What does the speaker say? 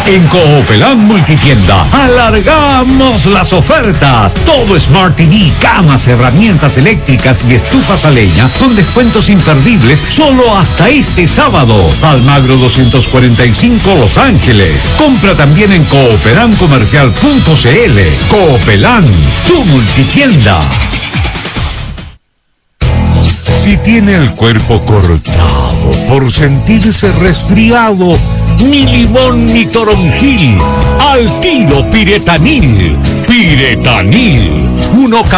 En Coopelán Multitienda, alargamos las ofertas. Todo Smart TV, camas, herramientas eléctricas y estufas a leña con descuentos imperdibles solo hasta este sábado. Almagro 245 Los Ángeles. Compra también en coopelancomercial.cl. Coopelán, tu multitienda. Si tiene el cuerpo cortado por sentirse resfriado, ni limón ni toronjil, al tiro Piretanil. Piretanil,